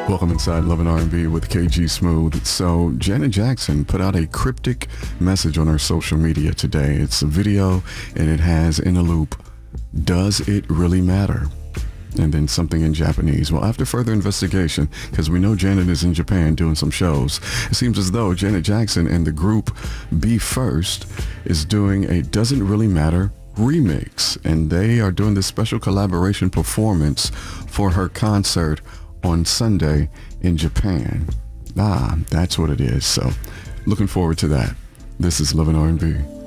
Welcome inside Love and R&B with KG Smooth. So Janet Jackson put out a cryptic message on her social media today. It's a video and it has in a loop, "Does it really matter?" And then something in Japanese. Well, after further investigation, because we know Janet is in Japan doing some shows, it seems as though Janet Jackson and the group Be First is doing a Does It Really Matter remix. And they are doing this special collaboration performance for her concert on Sunday in Japan. That's what it is. So looking forward to that. This is Love and R&B.